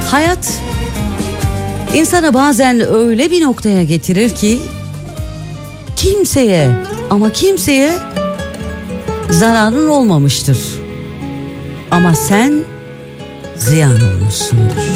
Hayat insanı bazen öyle bir noktaya getirir ki kimseye ama kimseye zararın olmamıştır. Ama sen ziyan olmuşsundur.